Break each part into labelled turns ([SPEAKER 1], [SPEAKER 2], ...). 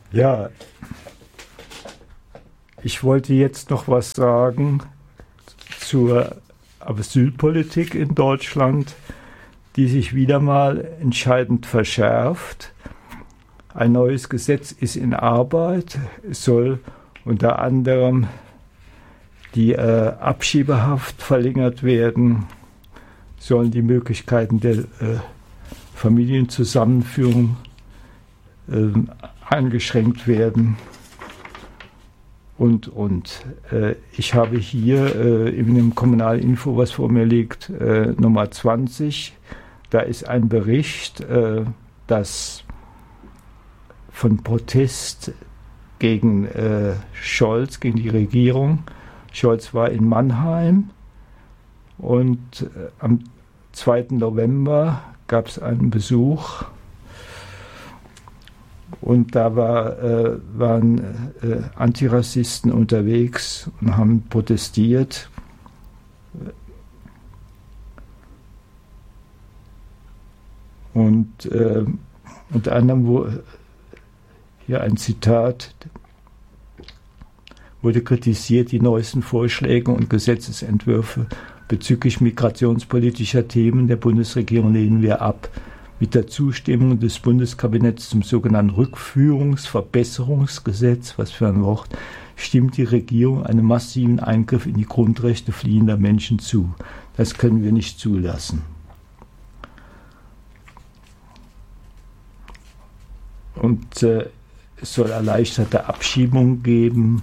[SPEAKER 1] Ja, ich wollte jetzt noch was sagen zur Asylpolitik in Deutschland, die sich wieder mal entscheidend verschärft. Ein neues Gesetz ist in Arbeit. Es soll unter anderem die Abschiebehaft verlängert werden, sollen die Möglichkeiten der Familienzusammenführung eingeschränkt werden. Und ich habe hier in dem Kommunalinfo, was vor mir liegt, Nummer 20. Da ist ein Bericht, dass von Protest gegen Scholz, gegen die Regierung. Scholz war in Mannheim und am 2. November gab es einen Besuch. Und da waren Antirassisten unterwegs und haben protestiert. Und unter anderem hier ein Zitat, wurde kritisiert, die neuesten Vorschläge und Gesetzesentwürfe bezüglich migrationspolitischer Themen der Bundesregierung lehnen wir ab. Mit der Zustimmung des Bundeskabinetts zum sogenannten Rückführungsverbesserungsgesetz, was für ein Wort, stimmt die Regierung einem massiven Eingriff in die Grundrechte fliehender Menschen zu. Das können wir nicht zulassen. Und es soll erleichterte Abschiebungen geben.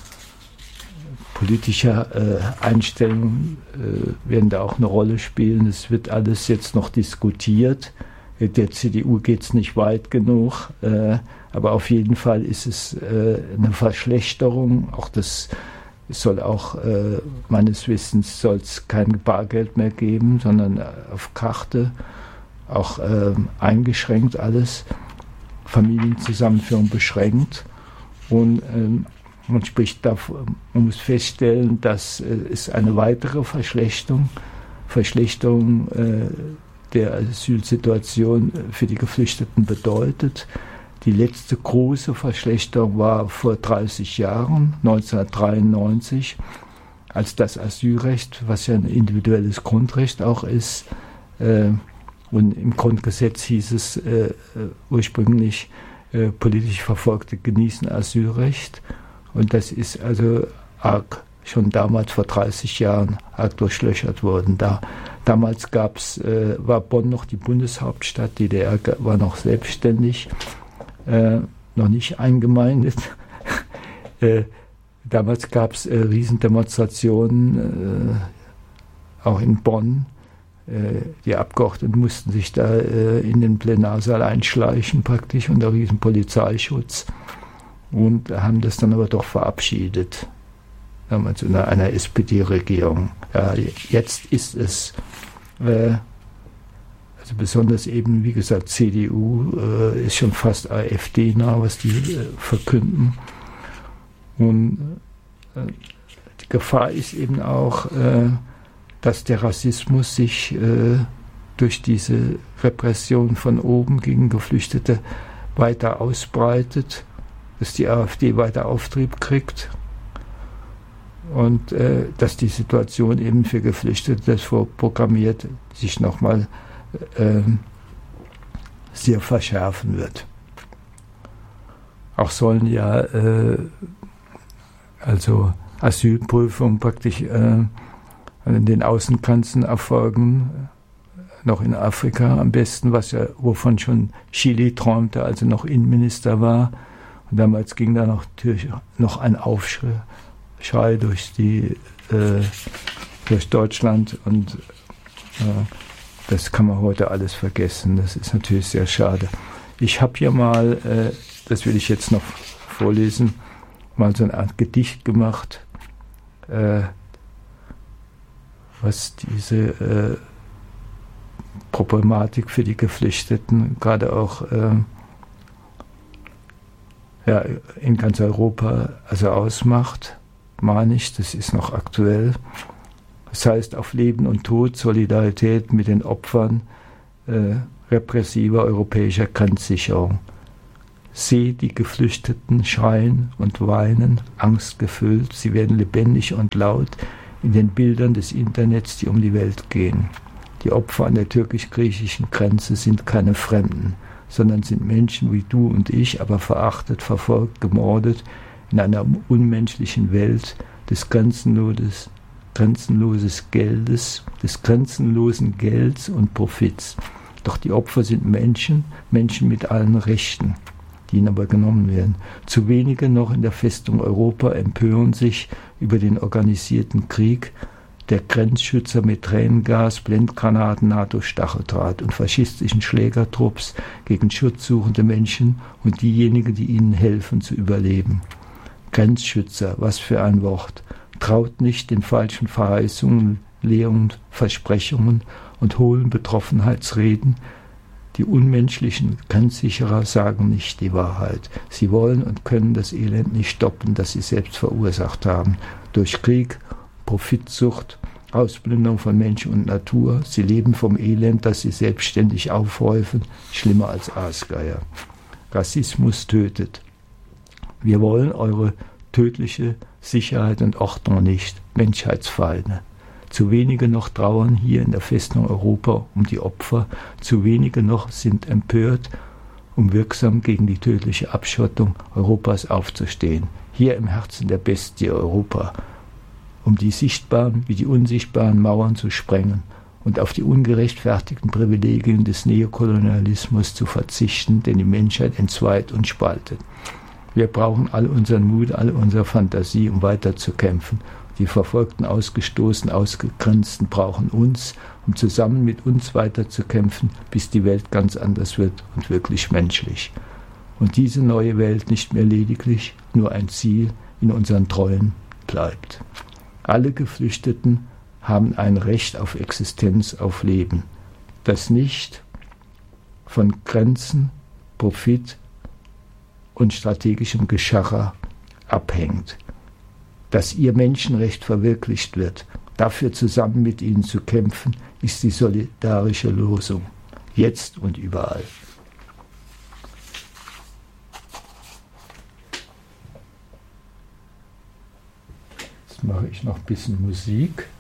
[SPEAKER 1] Politische Einstellungen werden da auch eine Rolle spielen. Es wird alles jetzt noch diskutiert. Der CDU geht es nicht weit genug, aber auf jeden Fall ist es eine Verschlechterung. Auch das soll auch, meines Wissens, soll es kein Bargeld mehr geben, sondern auf Karte, auch eingeschränkt alles, Familienzusammenführung beschränkt. Und man spricht davon, man muss feststellen, dass es eine weitere Verschlechterung der Asylsituation für die Geflüchteten bedeutet. Die letzte große Verschlechterung war vor 30 Jahren, 1993, als das Asylrecht, was ja ein individuelles Grundrecht auch ist, und im Grundgesetz hieß es ursprünglich, politisch Verfolgte genießen Asylrecht. Und das ist also arg, schon damals vor 30 Jahren arg durchlöchert worden. Damals war Bonn noch die Bundeshauptstadt, DDR war noch selbstständig, noch nicht eingemeindet. Damals gab es Riesendemonstrationen, auch in Bonn. Die Abgeordneten mussten sich da in den Plenarsaal einschleichen, praktisch unter Riesenpolizeischutz. Und haben das dann aber doch verabschiedet, damals unter einer SPD-Regierung. Ja, jetzt ist es, also besonders eben, wie gesagt, CDU ist schon fast AfD-nah, was die verkünden. Und die Gefahr ist eben auch, dass der Rassismus sich durch diese Repression von oben gegen Geflüchtete weiter ausbreitet, dass die AfD weiter Auftrieb kriegt und dass die Situation eben für Geflüchtete das vorprogrammiert sich nochmal sehr verschärfen wird. Auch sollen ja also Asylprüfungen praktisch an den Außengrenzen erfolgen, noch in Afrika am besten, wovon schon Chili träumte, als er noch Innenminister war. Und damals ging da natürlich noch ein Aufschrei durch Deutschland und das kann man heute alles vergessen. Das ist natürlich sehr schade. Ich habe hier mal, das will ich jetzt noch vorlesen, mal so eine Art Gedicht gemacht, was diese Problematik für die Geflüchteten, gerade auch in ganz Europa ausmacht, meine ich, das ist noch aktuell. Das heißt, auf Leben und Tod, Solidarität mit den Opfern repressiver europäischer Grenzsicherung. Sehe die Geflüchteten schreien und weinen, angstgefüllt. Sie werden lebendig und laut in den Bildern des Internets, die um die Welt gehen. Die Opfer an der türkisch-griechischen Grenze sind keine Fremden, sondern sind Menschen wie du und ich, aber verachtet, verfolgt, gemordet in einer unmenschlichen Welt des grenzenlosen Geldes und Profits. Doch die Opfer sind Menschen mit allen Rechten, die ihnen aber genommen werden. Zu wenige noch in der Festung Europa empören sich über den organisierten Krieg der Grenzschützer mit Tränengas, Blendgranaten, NATO-Stacheldraht und faschistischen Schlägertrupps gegen schutzsuchende Menschen und diejenigen, die ihnen helfen zu überleben. Grenzschützer, was für ein Wort. Traut nicht den falschen Verheißungen, leeren Versprechungen und hohlen Betroffenheitsreden. Die unmenschlichen Grenzsicherer sagen nicht die Wahrheit. Sie wollen und können das Elend nicht stoppen, das sie selbst verursacht haben. Durch Krieg, Profitsucht, Ausplünderung von Mensch und Natur. Sie leben vom Elend, das sie selbstständig aufhäufen, schlimmer als Aasgeier. Rassismus tötet. Wir wollen eure tödliche Sicherheit und Ordnung nicht, Menschheitsfeinde. Zu wenige noch trauern hier in der Festung Europa um die Opfer, zu wenige noch sind empört, um wirksam gegen die tödliche Abschottung Europas aufzustehen. Hier im Herzen der Bestie Europa, um die sichtbaren wie die unsichtbaren Mauern zu sprengen und auf die ungerechtfertigten Privilegien des Neokolonialismus zu verzichten, den die Menschheit entzweit und spaltet. Wir brauchen all unseren Mut, all unsere Fantasie, um weiterzukämpfen. Die Verfolgten, Ausgestoßenen, Ausgegrenzten brauchen uns, um zusammen mit uns weiterzukämpfen, bis die Welt ganz anders wird und wirklich menschlich. Und diese neue Welt nicht mehr lediglich nur ein Ziel in unseren Träumen bleibt. Alle Geflüchteten haben ein Recht auf Existenz, auf Leben, das nicht von Grenzen, Profit und strategischem Geschacher abhängt. Dass ihr Menschenrecht verwirklicht wird, dafür zusammen mit ihnen zu kämpfen, ist die solidarische Losung, jetzt und überall. Jetzt mache ich noch ein bisschen Musik.